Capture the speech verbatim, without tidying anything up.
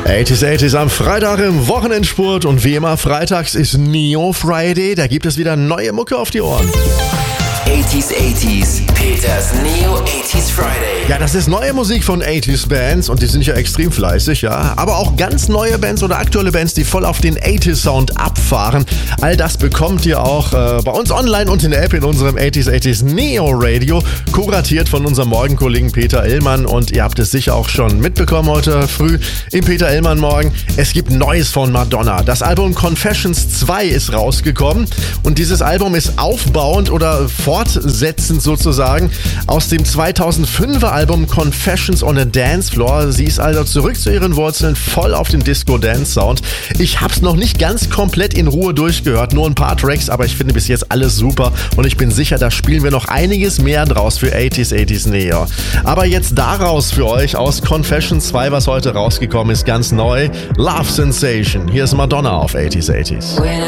achtziger achtziger am Freitag im Wochenendspurt und wie immer freitags ist Neo Friday, da gibt es wieder neue Mucke auf die Ohren. achtziger achtziger, Peters Neo achtziger Friday. Ja, das ist neue Musik von achtziger Bands und die sind ja extrem fleißig, ja. Aber auch ganz neue Bands oder aktuelle Bands, die voll auf den achtziger Sound abfahren. All das bekommt ihr auch äh, bei uns online und in der App in unserem achtziger achtziger Neo Radio, kuratiert von unserem Morgenkollegen Peter Illmann. Und ihr habt es sicher auch schon mitbekommen heute früh im Peter Illmann Morgen. Es gibt Neues von Madonna. Das Album Confessions zwei ist rausgekommen und dieses Album ist aufbauend oder fortsetzend sozusagen aus dem zweitausendfünfer Album Confessions on a Dance Floor. Sie ist also zurück zu ihren Wurzeln, voll auf den Disco-Dance-Sound. Ich hab's noch nicht ganz komplett in Ruhe durchgehört, nur ein paar Tracks, aber ich finde bis jetzt alles super und ich bin sicher, da spielen wir noch einiges mehr draus für achtziger achtziger Neo. Aber jetzt daraus für euch aus Confessions zwei, was heute rausgekommen ist, ganz neu, Love Sensation. Hier ist Madonna auf achtziger achtziger.